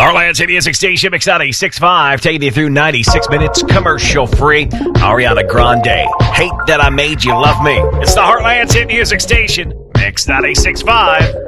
Heartland's Hit Music Station, Mix 96.5, taking you through 96 minutes commercial-free. Ariana Grande, Hate That I Made You Love Me. It's the Heartland's Hit Music Station, Mix 96.5.